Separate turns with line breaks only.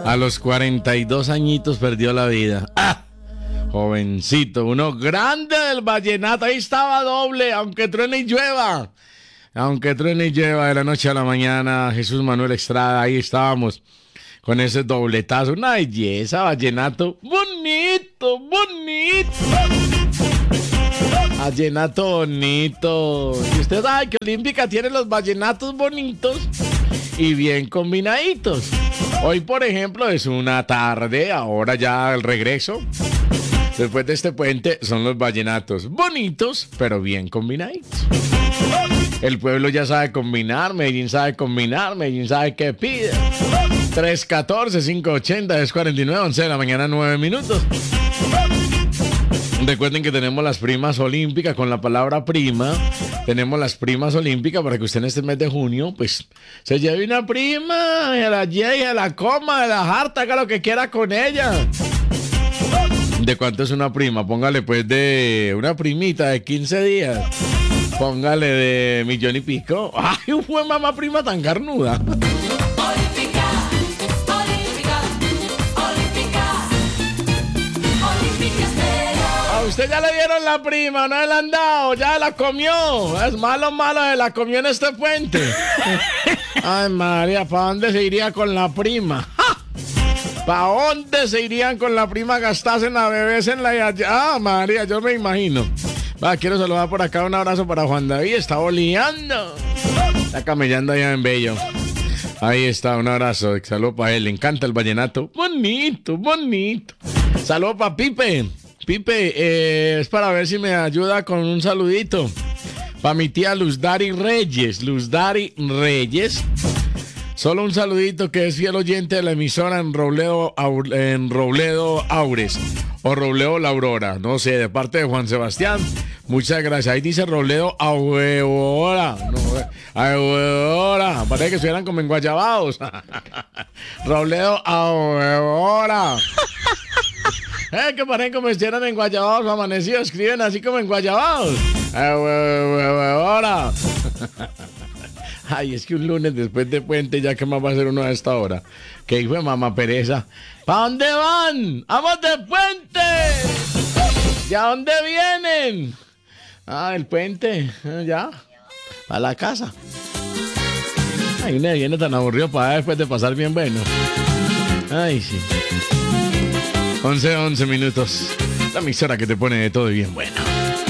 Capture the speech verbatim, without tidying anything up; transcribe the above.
A los cuarenta y dos añitos perdió la vida. ¡Ah! Jovencito, uno grande del vallenato. Ahí estaba doble, aunque truene y llueva. Aunque truene y llueva de la noche a la mañana. Jesús Manuel Estrada, ahí estábamos con ese dobletazo. Una belleza, vallenato. Bonito, bonito. Vallenato bonito. Y usted sabe que Olímpica tiene los vallenatos bonitos y bien combinaditos. Hoy, por ejemplo, es una tarde, ahora ya el regreso. Después de este puente son los vallenatos bonitos, pero bien combinaditos. El pueblo ya sabe combinar, Medellín sabe combinar, Medellín sabe qué pide. tres uno cuatro, cinco ocho cero, tres cuatro nueve, once de la mañana, nueve minutos. Recuerden que tenemos las primas olímpicas con la palabra prima. Tenemos las primas olímpicas para que usted en este mes de junio, pues, se lleve una prima, se la lleve, se la coma, se la jarta, haga lo que quiera con ella. ¿De cuánto es una prima? Póngale pues de una primita de quince días. Póngale de millón y pico. ¡Ay, fue mamá prima tan carnuda! Usted ya le dieron la prima, no le han dado, ya la comió. Es malo, malo, se la comió en este puente. Ay, María, ¿para dónde se iría con la prima? ¿Para dónde se irían con la prima? Gastasen a bebés en la... Ah, María, yo me imagino. Va, quiero saludar por acá, un abrazo para Juan David, está boleando. Está camellando allá en Bello. Ahí está, un abrazo, saludo para él, le encanta el vallenato. Bonito, bonito. Saludo para Pipe. Pipe, eh, es para ver si me ayuda con un saludito. Para mi tía Luz Dari Reyes. Luz Dari Reyes. Solo un saludito, que es fiel oyente de la emisora en Robledo, en Robledo Aures. O Robledo La Aurora. No sé, de parte de Juan Sebastián. Muchas gracias. Ahí dice Robledo Aurora. No, Aurora. Parece que estuvieran como en Guayabados. Robledo Aurora. Eh, que parecen como estuvieran en Guayabados amanecidos, escriben así como en Guayabados. Ahora. Ay, es que un lunes después de puente, ya que más va a ser uno a esta hora. Que hijo de mamá pereza. ¿Para dónde van? ¡Vamos de puente! ¿Y a dónde vienen? Ah, el puente. Ya. Para la casa. Ay, no viene tan aburrido para después de pasar bien bueno. Ay, sí. once, once minutos. La emisora que te pone de todo y bien bueno.